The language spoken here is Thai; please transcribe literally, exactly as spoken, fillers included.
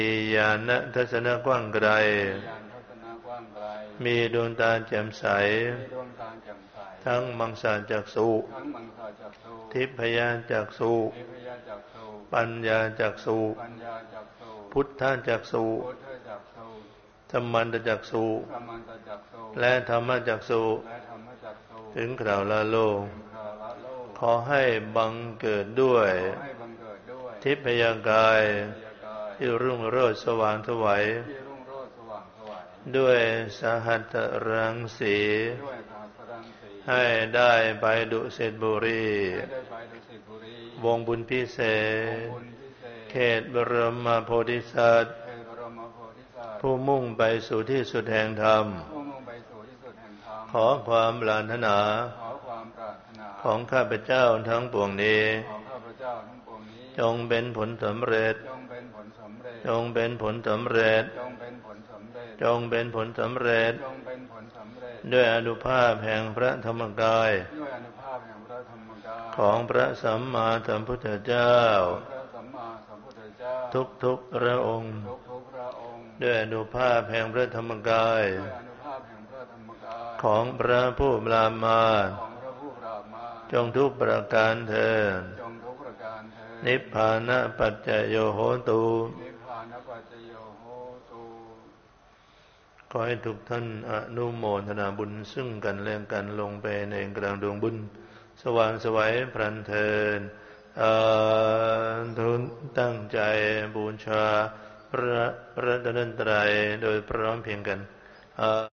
มีญาณทัศนะกว้างไกลมีดวงตาแจ่มใสทั้งมังสาจักษุทิพยจักษุปัญญาจักษุพุทธจักษุธรรมันตจักษุและธรรมจักษุถึงคราวละโลกขอให้บังเกิดด้วยทิพยกายที่รุ่งโรจน์สว่างไสวด้วยสหัสรังสีให้ได้ไปดุสิตบุรีวงบุญพิเศษเขตบรมโพธิสัตว์ผู้มุ่งไปสู่ที่สุดแห่งธรรมขอความปรารถนาของข้าพเจ้าทั้งปวงนี้จงเป็นผลสำเร็จจงเป็นผลสำเร็จจงเป็นผลสำเร็จด้วยอานุภาพแห่งพระธรรมกายของพระสัมมาสัมพุทธเจ้าทุกทุกพระองค์ด้วยอานุภาพแห่งพระธรรมกายของพระผู้ปรามาสจงทุกประการเถิดนิพพานะปัจจโยโหตุขอให้ทุกท่านอนุโมทนาบุญซึ่งกันและกันลงไปในกลางดวงบุญสว่างไสวพลันเทินอาทุนตั้งใจบูชาพระรัตนตรัยโดยพร้อมเพรียงกัน